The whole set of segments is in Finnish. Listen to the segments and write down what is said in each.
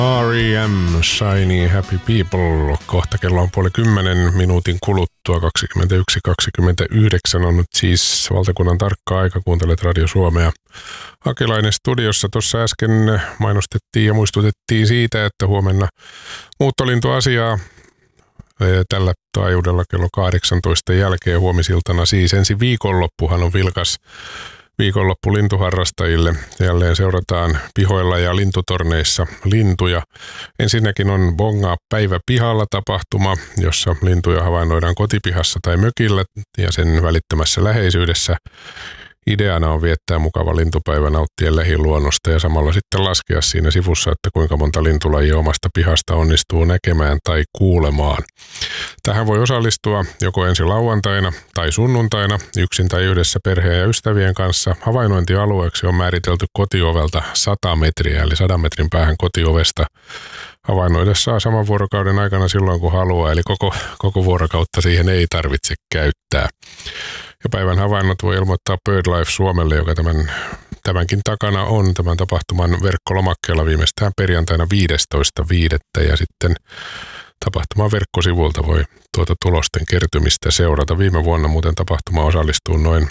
R.E.M. Shiny Happy People. Kohta kello on 9:30 minuutin kuluttua. 21.29 on nyt siis valtakunnan tarkka aika. Kuuntelet Radio Suomea. Akilainen studiossa. Tuossa äsken mainostettiin ja muistutettiin siitä, että huomenna muuttolintuasiaa tällä taajuudella kello 18 jälkeen huomisiltana. Siis ensi viikonloppuhan on vilkas viikonloppu lintuharrastajille. Jälleen seurataan pihoilla ja lintutorneissa lintuja. Ensinnäkin on Bongaa päivä pihalla -tapahtuma, jossa lintuja havainnoidaan kotipihassa tai mökillä ja sen välittömässä läheisyydessä. Ideana on viettää mukava lintupäivä nauttien lähiluonnosta ja samalla sitten laskea siinä sivussa, että kuinka monta lintulajia omasta pihasta onnistuu näkemään tai kuulemaan. Tähän voi osallistua joko ensi lauantaina tai sunnuntaina yksin tai yhdessä perheen ja ystävien kanssa. Havainnointialueeksi on määritelty kotiovelta 100 metriä, eli 100 metrin päähän kotiovesta. Havainnoida saa saman vuorokauden aikana silloin kun haluaa, eli koko vuorokautta siihen ei tarvitse käyttää. Ja päivän havainnot voi ilmoittaa BirdLife Suomelle, joka tämänkin takana on tämän tapahtuman verkkolomakkeella viimeistään perjantaina 15.5. ja sitten tapahtuman verkkosivulta voi tuota tulosten kertymistä seurata. Viime vuonna muuten tapahtuma osallistuu noin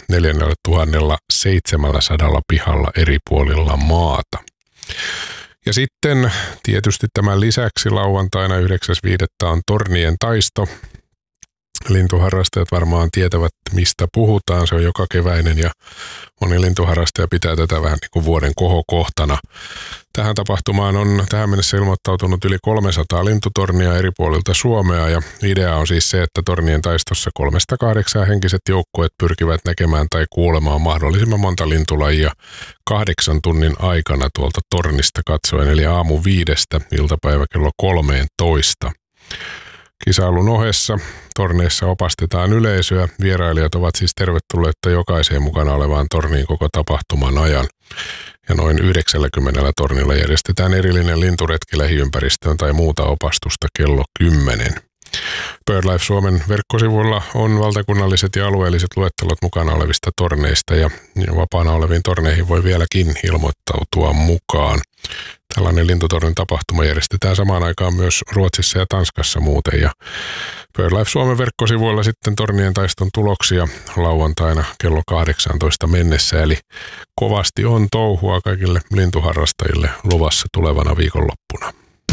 4700 pihalla eri puolilla maata. Ja sitten tietysti tämän lisäksi lauantaina 9.5. on tornien taisto. Lintuharrastajat varmaan tietävät, mistä puhutaan. Se on joka keväinen ja moni lintuharrastaja pitää tätä vähän niin kuin vuoden kohokohtana. Tähän tapahtumaan on tähän mennessä ilmoittautunut yli 300 lintutornia eri puolilta Suomea ja idea on siis se, että tornien taistossa 3-8 henkiset joukkueet pyrkivät näkemään tai kuulemaan mahdollisimman monta lintulajia 8 tunnin aikana tuolta tornista katsoen, eli aamu 5:00 iltapäivä kello 13. Kisailun ohessa torneissa opastetaan yleisöä. Vierailijat ovat siis tervetulleita jokaiseen mukana olevaan torniin koko tapahtuman ajan. Ja noin 90 tornilla järjestetään erillinen linturetki lähiympäristöön tai muuta opastusta kello 10. BirdLife Suomen verkkosivuilla on valtakunnalliset ja alueelliset luettelot mukana olevista torneista ja vapaana oleviin torneihin voi vieläkin ilmoittautua mukaan. Tällainen lintutornin tapahtuma järjestetään samaan aikaan myös Ruotsissa ja Tanskassa muuten ja BirdLife Suomen verkkosivuilla sitten tornien taiston tuloksia lauantaina kello 18 mennessä, eli kovasti on touhua kaikille lintuharrastajille luvassa tulevana viikonloppuna.